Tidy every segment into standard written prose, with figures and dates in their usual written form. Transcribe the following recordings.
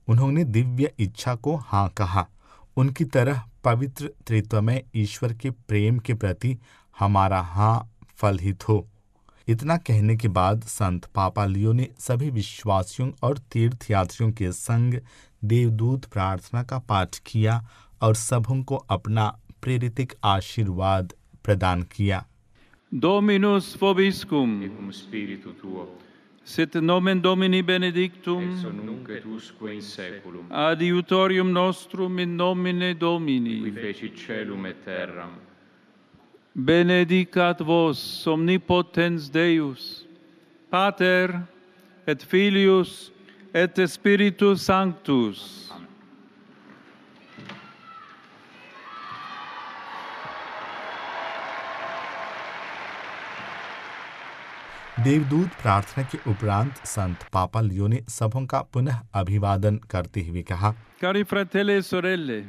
उन्होंने दिव्य इच्छा को हाँ कहा। उनकी तरह पवित्र त्रित्वमय ईश्वर के प्रेम के प्रति हमारा हाँ फलहित हो। इतना कहने के बाद संत पापा लियो ने सभी विश्वासियों और तीर्थयात्रियों के संग देवदूत प्रार्थना का पाठ किया और सबों को अपना प्रेरितिक आशीर्वाद प्रदान किया। Dominus vobiscum, et cum spiritu tuo, sit nomen Domini benedictum, ex nunc et usque in saeculum, adiutorium nostrum in nomine Domini, qui fecit caelum et terram. benedicat vos omnipotens Deus, Pater et Filius et Spiritus Sanctus. देवदूत प्रार्थना के उपरांत संत पापा लियो ने सबों का पुनः अभिवादन करते हुए कहा, Cari fratelli e sorelle,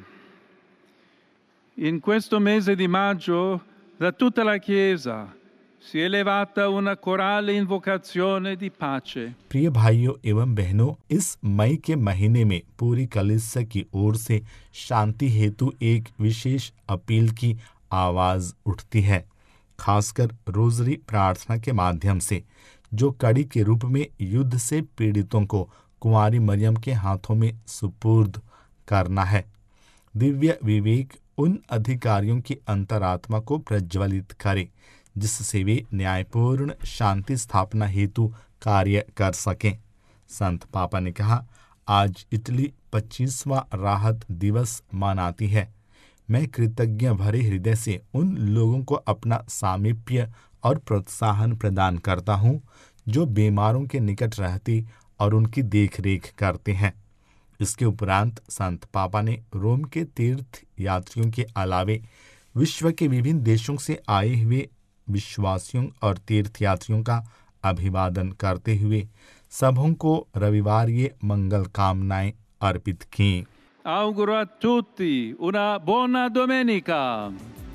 in questo mese di maggio da tutta la Chiesa si è elevata una corale invocazione di pace. प्रिय भाइयों एवं बहनों, इस मई के महीने में पूरी कलीसिया की ओर से शांति हेतु एक विशेष अपील की आवाज उठती है, खासकर रोजरी प्रार्थना के माध्यम से, जो कड़ी के रूप में युद्ध से पीड़ितों को कुंवारी मरियम के हाथों में सुपुर्द करना है। दिव्य विवेक उन अधिकारियों की अंतरात्मा को प्रज्वलित करे जिससे वे न्यायपूर्ण शांति स्थापना हेतु कार्य कर सकें। संत पापा ने कहा, आज इटली 25वां राहत दिवस मनाती है। मैं कृतज्ञ भरे हृदय से उन लोगों को अपना सामीप्य और प्रोत्साहन प्रदान करता हूँ जो बीमारों के निकट रहते और उनकी देखरेख करते हैं। इसके उपरांत संत पापा ने रोम के तीर्थ यात्रियों के अलावे विश्व के विभिन्न देशों से आए हुए विश्वासियों और तीर्थयात्रियों का अभिवादन करते हुए सबों को रविवार ये मंगल कामनाएं अर्पित की। Auguro a tutti una buona domenica.